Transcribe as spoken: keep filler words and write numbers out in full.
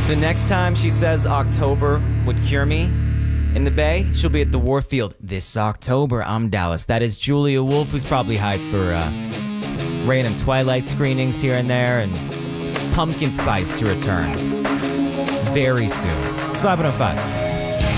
The next time she says October would cure me in the Bay, she'll be at the Warfield this October. I'm Dallas. That is Julia Wolf, who's probably hyped for uh, random Twilight screenings here and there, and Pumpkin Spice to return very soon. Slap it on five.